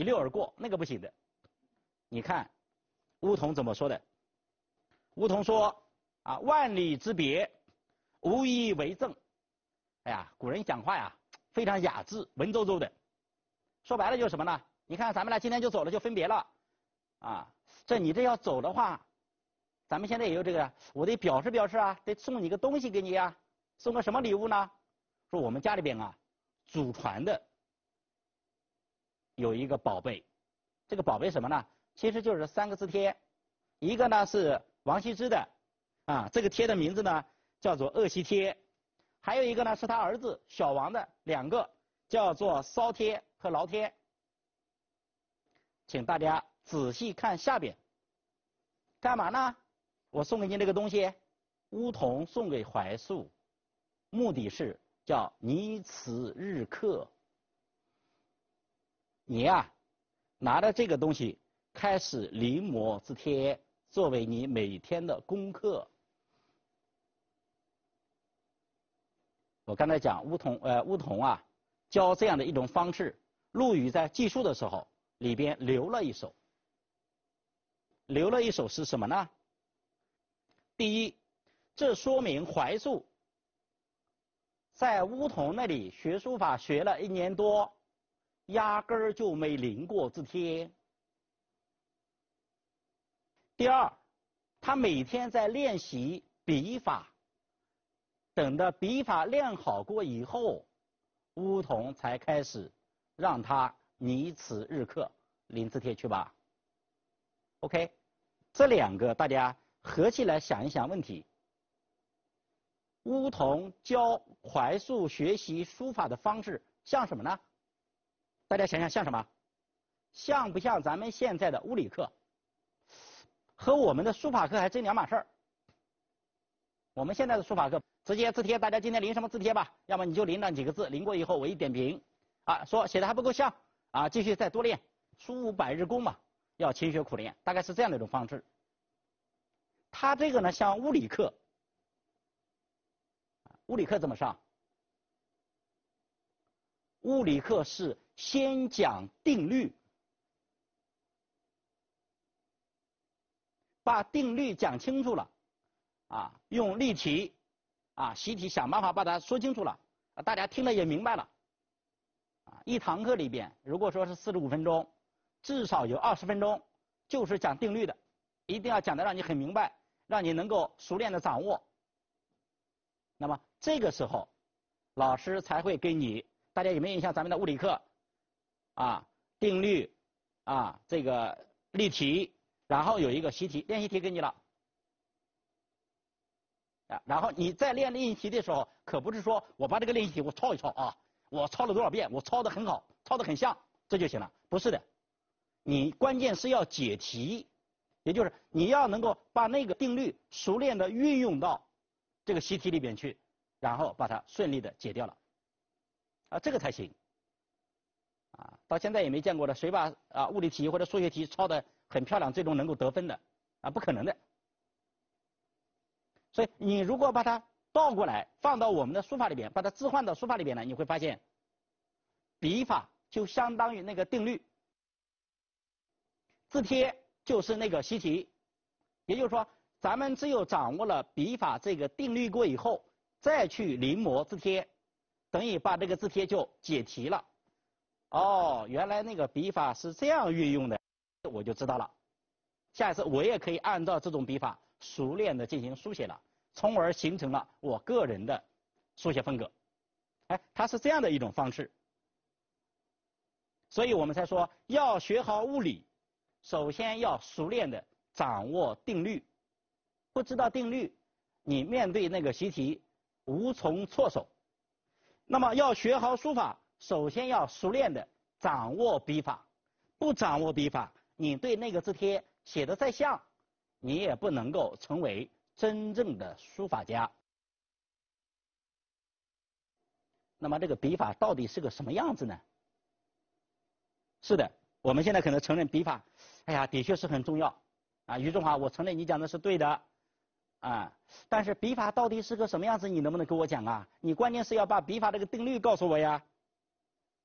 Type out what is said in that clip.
一溜而过，那个不行的。你看巫统怎么说的？巫统说啊，万里之别，无一为证。哎呀，古人讲话呀，非常雅致，文绉绉的。说白了就是什么呢？你看咱们俩今天就走了，就分别了，啊，你这要走的话，咱们现在也有这个，我得表示表示啊，得送你个东西给你呀，送个什么礼物呢？说我们家里边啊，祖传的有一个宝贝，这个宝贝什么呢？其实就是3个字帖，一个呢是王羲之的，啊，这个帖的名字呢叫做鄂西帖，还有一个呢是他儿子小王的2个，叫做骚帖和劳帖。请大家仔细看下边，干嘛呢？我送给你这个东西，巫统送给怀素，目的是叫拟此日课。你呀，拿着这个东西开始临摹字帖，作为你每天的功课。我刚才讲巫统啊，教这样的一种方式。陆羽在记述的时候，里边留了一首是什么呢？第一，这说明怀素在巫统那里学书法学了1年多，压根儿就没临过字帖。第二，他每天在练习笔法，等到笔法练好过以后，巫统才开始让他拟此日课，临字帖去吧。OK， 这2个大家合起来想一想问题。巫统教怀素学习书法的方式像什么呢？大家想想像什么？像不像咱们现在的物理课？和我们的书法课还真2码事儿。我们现在的书法课直接字帖，大家今天临什么字帖吧？要么你就临那几个字，临过以后我一点评，啊，说写的还不够像，啊，继续再多练，书无百日功嘛，要勤学苦练，大概是这样的一种方式。他这个呢，像物理课，物理课怎么上？物理课是先讲定律，把定律讲清楚了，啊，用例题，啊，习题想办法把它说清楚了，啊，大家听了也明白了，啊，一堂课里边如果说是45分钟，至少有20分钟就是讲定律的，一定要讲得让你很明白，让你能够熟练的掌握。那么这个时候，老师才会给你，大家有没有印象？咱们的物理课，啊，定律，啊，这个例题，然后有一个习题，练习题给你了，啊，然后你在练练习题的时候，可不是说我把这个练习题我抄一抄啊，我抄了多少遍，我抄得很好，抄得很像，这就行了，不是的，你关键是要解题，也就是你要能够把那个定律熟练的运用到这个习题里边去，然后把它顺利的解掉了，啊，这个才行。啊，到现在也没见过的，谁把物理题或者数学题抄得很漂亮，最终能够得分的，啊，不可能的。所以你如果把它倒过来放到我们的书法里边，把它置换到书法里边呢，你会发现，笔法就相当于那个定律，字帖就是那个习题，也就是说，咱们只有掌握了笔法这个定律过以后，再去临摹字帖，等于把这个字帖就解题了。哦，原来那个笔法是这样运用的，我就知道了。下一次我也可以按照这种笔法熟练的进行书写了，从而形成了我个人的书写风格。哎，它是这样的一种方式。所以我们才说要学好物理，首先要熟练的掌握定律。不知道定律，你面对那个习题无从措手。那么要学好书法，首先要熟练的掌握笔法，不掌握笔法，你对那个字帖写的再像，你也不能够成为真正的书法家。那么这个笔法到底是个什么样子呢？是的，我们现在可能承认笔法，哎呀，的确是很重要啊。于中华，我承认你讲的是对的啊，但是笔法到底是个什么样子，你能不能给我讲啊？你关键是要把笔法这个定律告诉我呀。